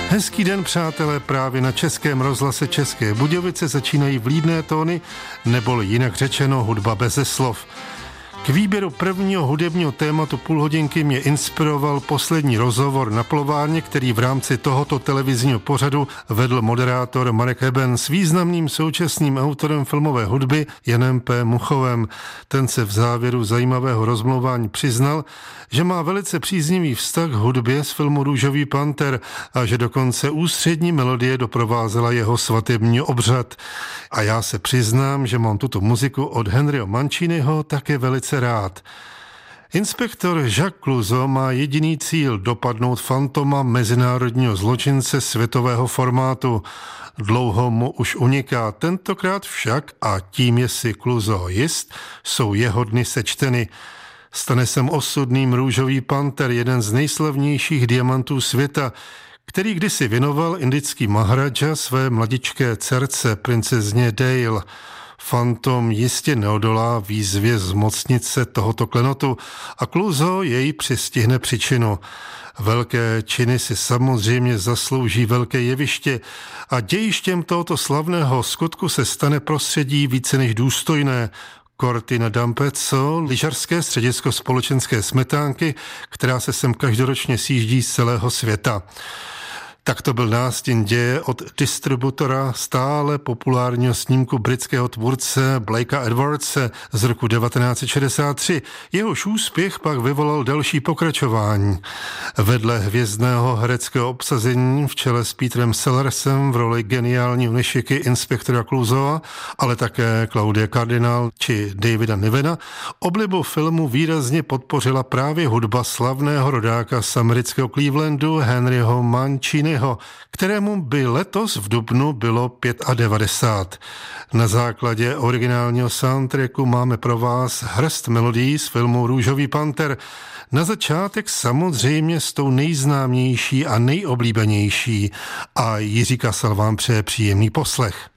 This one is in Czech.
Hezký den, přátelé, právě na Českém rozhlase České Budějovice začínají vlídné tóny, neboli jinak řečeno hudba beze slov. K výběru prvního hudebního tématu půlhodinky mě inspiroval poslední rozhovor na Plovárně, který v rámci tohoto televizního pořadu vedl moderátor Marek Heben s významným současným autorem filmové hudby Janem P. Muchovem. Ten se v závěru zajímavého rozmlouvání přiznal, že má velice příznivý vztah k hudbě z filmu Růžový panter a že dokonce ústřední melodie doprovázela jeho svatební obřad. A já se přiznám, že mám tuto muziku od Henryho Manciniho také velice rád. Inspektor Jacques Clouseau má jediný cíl dopadnout fantoma mezinárodního zločince světového formátu. Dlouho mu už uniká, tentokrát však, a tím je si Clouseau jist, jsou jeho dny sečteny. Stane se osudným Růžový panter, jeden z nejslavnějších diamantů světa, který kdysi věnoval indický Maharaja své mladičké dcerce, princezně Dale. Fantom jistě neodolá výzvě zmocnit se tohoto klenotu a Clouseau jej přistihne příčinu. Velké činy si samozřejmě zaslouží velké jeviště a dějištěm tohoto slavného skutku se stane prostředí více než důstojné. Cortina d'Ampezzo, lyžařské středisko společenské smetánky, která se sem každoročně sjíždí z celého světa. Tak to byl nástin děje od distributora stále populárního snímku britského tvůrce Blakea Edwardse z roku 1963. Jehož úspěch pak vyvolal další pokračování. Vedle hvězdného hereckého obsazení v čele s Peterem Sellersem v roli geniálního nešiky inspektora Clouseaua, ale také Claudia Cardinal či Davida Nivena, oblibu filmu výrazně podpořila právě hudba slavného rodáka z amerického Clevelandu Henryho Manciniho, kterému by letos v dubnu bylo 95. Na základě originálního soundtracku máme pro vás hrst melodií z filmu Růžový panter. Na začátek samozřejmě s tou nejznámější a nejoblíbenější a Jiří Kasal vám přeje příjemný poslech.